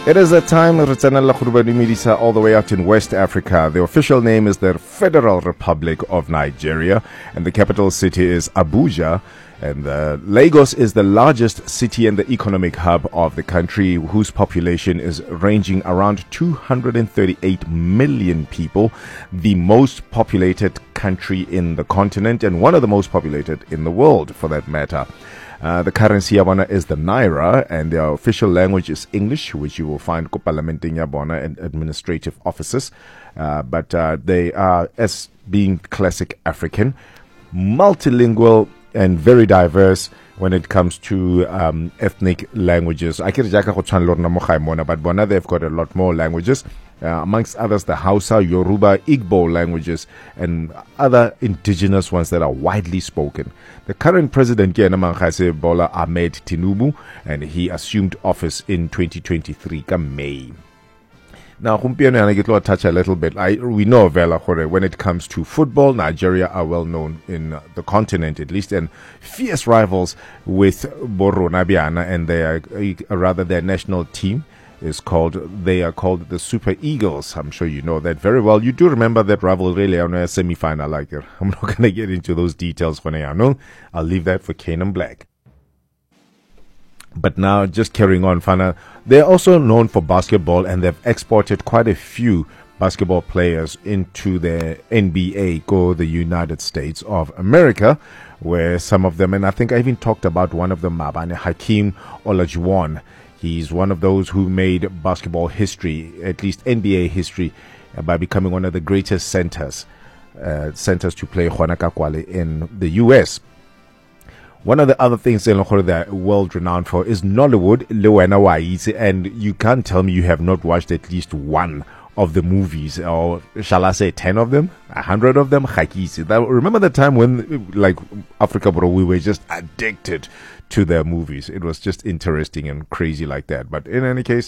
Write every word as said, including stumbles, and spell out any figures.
It is that time, Retsana Lakhurubani Midisa, all the way out in West Africa. The official name is the Federal Republic of Nigeria, and the capital city is Abuja. And uh, Lagos is the largest city and the economic hub of the country, whose population is ranging around two hundred thirty-eight million people, the most populated country in the continent, and one of the most populated in the world, for that matter. Uh, the currency Yabona is the Naira, and their official language is English, which you will find Parliamenting Yabona and administrative offices. Uh, but uh, they are, as being classic African, multilingual and very diverse when it comes to um, ethnic languages. I can but Bona, they've got a lot more languages. Uh, amongst others, the Hausa, Yoruba, Igbo languages, and other indigenous ones that are widely spoken. The current president, Bola Ahmed Tinubu, and he assumed office in twenty twenty-three, May. Now, I get to touch a little bit. I, we know Vela Hore, when it comes to football, Nigeria are well known in the continent, at least, and fierce rivals with Boro Nabiana, and they are, uh, rather their national team is called, they are called the Super Eagles. I'm sure you know that very well. You do remember that rivalry on a semi-final like it. I'm not going to get into those details for now. I'll leave that for Canaan Black. But now, just carrying on, Fana, they're also known for basketball, and they've exported quite a few basketball players into the N B A, go the United States of America, where some of them, and I think I even talked about one of them, Mabane Hakeem Olajuwon. He's one of those who made basketball history, at least N B A history, uh, by becoming one of the greatest centers, uh, centers to play Juana Kakwale in the U S. One of the other things they're world renowned for is Nollywood, Luena Waisi, and you can't tell me you have not watched at least one of the movies, or shall I say ten of them, a hundred of them. That, remember the time when, like Africa, bro, we were just addicted to their movies. It was just interesting and crazy like that. But in any case,